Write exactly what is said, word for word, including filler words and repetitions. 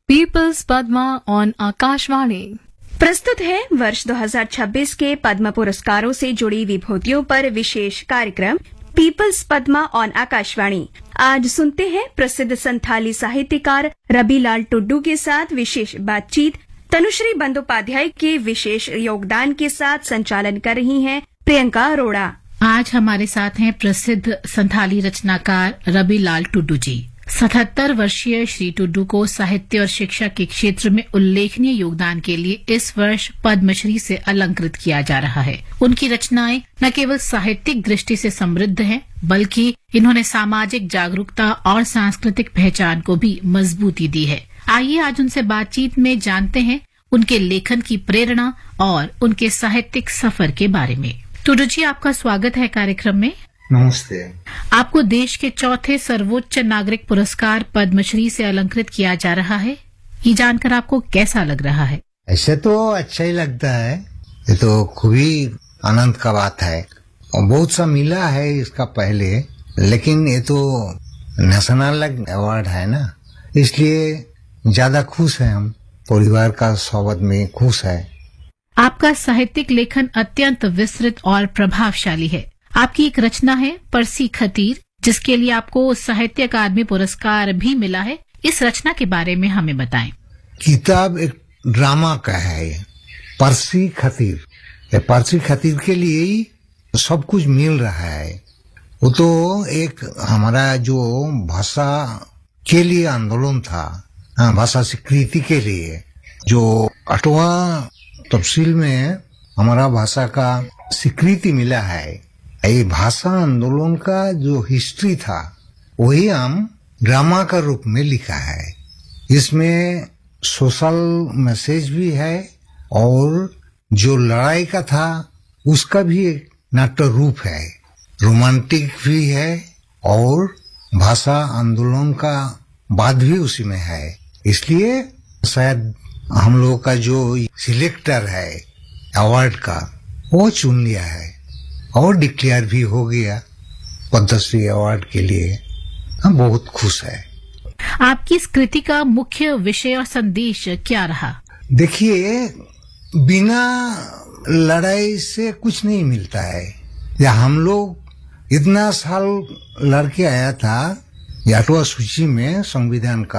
Peoples Padma on Akashvani प्रस्तुत है वर्ष दो हज़ार छब्बीस के पद्म पुरस्कारों से जुड़ी विभूतियों पर विशेष कार्यक्रम पीपल्स पद्मा ऑन आकाशवाणी। आज सुनते हैं प्रसिद्ध संथाली साहित्यकार रबीलाल टुड्डू के साथ विशेष बातचीत। तनुश्री बंदोपाध्याय के विशेष योगदान के साथ संचालन कर रही हैं प्रियंका अरोड़ा। आज हमारे साथ हैं प्रसिद्ध संथाली रचनाकार रबीलाल टुड्डू जी। सतहत्तर वर्षीय श्री टुड्डू को साहित्य और शिक्षा के क्षेत्र में उल्लेखनीय योगदान के लिए इस वर्ष पद्मश्री से अलंकृत किया जा रहा है। उनकी रचनाएं न केवल साहित्यिक दृष्टि से समृद्ध हैं, बल्कि इन्होंने सामाजिक जागरूकता और सांस्कृतिक पहचान को भी मजबूती दी है। आइए आज उनसे बातचीत में जानते हैं उनके लेखन की प्रेरणा और उनके साहित्यिक सफर के बारे में। टुड्डू जी, आपका स्वागत है कार्यक्रम में। नमस्ते। आपको देश के चौथे सर्वोच्च नागरिक पुरस्कार पद्मश्री से अलंकृत किया जा रहा है। ये जानकर आपको कैसा लग रहा है? ऐसे तो अच्छा ही लगता है, ये तो खूब ही आनंद का बात है। और बहुत सा मिला है इसका पहले, लेकिन ये तो नेशनल अवार्ड है ना, इसलिए ज्यादा खुश है हम। परिवार का स्वागत में खुश है। आपका साहित्यिक लेखन अत्यंत विस्तृत और प्रभावशाली है। आपकी एक रचना है परसी खतीर, जिसके लिए आपको साहित्य अकादमी पुरस्कार भी मिला है। इस रचना के बारे में हमें बताएं। किताब एक ड्रामा का है, परसी खतीर। ये परसी खतीर के लिए ही सब कुछ मिल रहा है। वो तो एक हमारा जो भाषा के लिए आंदोलन था, हाँ, भाषा स्वीकृति के लिए, जो आठवां तफसील में हमारा भाषा का स्वीकृति मिला है। ये भाषा आंदोलन का जो हिस्ट्री था वही हम ड्रामा का रूप में लिखा है। इसमें सोशल मैसेज भी है और जो लड़ाई का था उसका भी एक नाट्य रूप है, रोमांटिक भी है और भाषा आंदोलन का बात भी उसी में है। इसलिए शायद हम लोगों का जो सिलेक्टर है अवार्ड का, वो चुन लिया है और डिक्लेयर भी हो गया पद्मश्री अवार्ड के लिए। हम बहुत खुश है। आपकी इस कृति का मुख्य विषय और संदेश क्या रहा? देखिए, बिना लड़ाई से कुछ नहीं मिलता है। या हम लोग इतना साल लड़के आया था, आठवां सूची में संविधान का